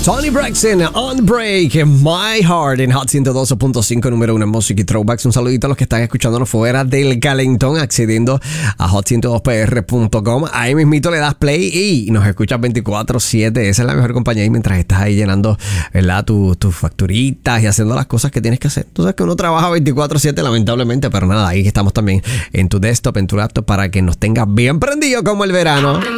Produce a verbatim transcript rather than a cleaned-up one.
Tony Braxton, On Break, My Heart en Hot ciento doce punto cinco, número uno en Music y Throwbacks. Un saludito a los que están escuchándonos fuera del calentón, accediendo a hot ciento dos p r punto com. Ahí mismito le das play y nos escuchas veinticuatro siete. Esa es la mejor compañía ahí mientras estás ahí llenando, ¿verdad?, tus tu facturitas y haciendo las cosas que tienes que hacer. Tú sabes que uno trabaja veinticuatro siete lamentablemente, pero nada, ahí estamos también en tu desktop, en tu laptop, para que nos tengas bien prendido como el verano.